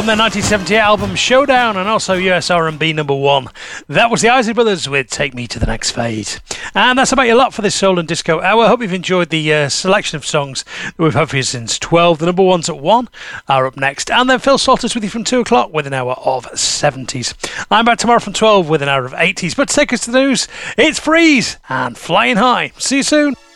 from their 1978 album Showdown, and also US R&B number 1. That was the Isley Brothers with Take Me to the Next Phase. And that's about your lot for this Soul and Disco Hour. I hope you've enjoyed the selection of songs that we've had for you since 12. The number ones at 1 are up next. And then Phil Salters with you from 2 o'clock with an hour of 70s. I'm back tomorrow from 12 with an hour of 80s. But to take us to the news, it's Freeze and Flying High. See you soon.